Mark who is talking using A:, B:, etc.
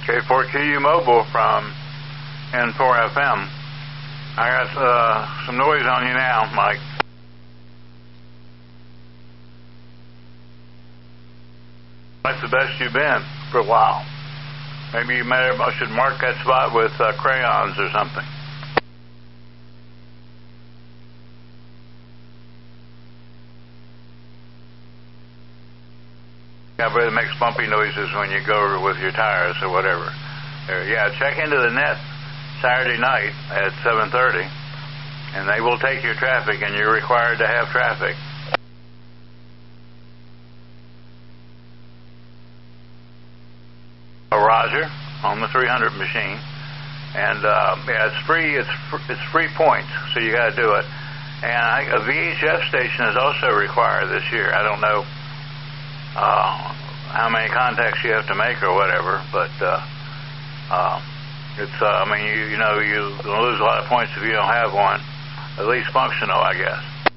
A: K4QU Mobile from N4FM. I got some noise on you now, Mike. That's the best you've been for a while. Maybe you should mark that spot with crayons or something. Everybody makes bumpy noises when you go over with your tires or whatever. Yeah, check into the net Saturday night at 7:30, and they will take your traffic, and you're required to have traffic. Roger, on the 300 machine, and yeah, it's free. It's free points, so you got to do it. And a VHF station is also required this year. I don't know how many contacts you have to make or whatever, but it's I mean, you lose a lot of points if you don't have one, at least functional, I guess.